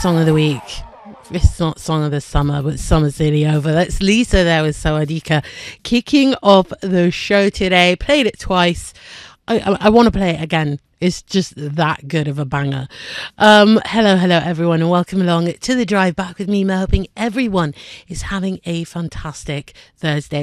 song of the week. It's not song of the summer, but summer's nearly over. That's Lisa there with Sawadika kicking off the show today. Played it twice. I want to play it again. It's just that good of a banger. Hello everyone, and welcome along to the drive back with me. I'm hoping everyone is having a fantastic Thursday.